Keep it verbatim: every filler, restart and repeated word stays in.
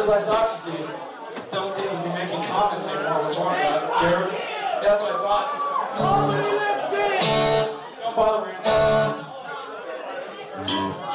Because I thought, you see, don't seem to be making comments anymore. What's wrong with us? Scared? Yeah, that's what I thought. Oh, let's see! Don't bother me.